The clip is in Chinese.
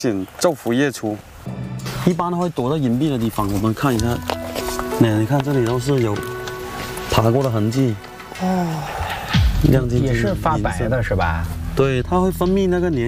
昼伏夜出，一般会躲在隐蔽的地方。我们看一下，你看这里都是有爬过的痕迹。哦，亮晶晶也是发白的是吧？ 对，它会分泌那个粘。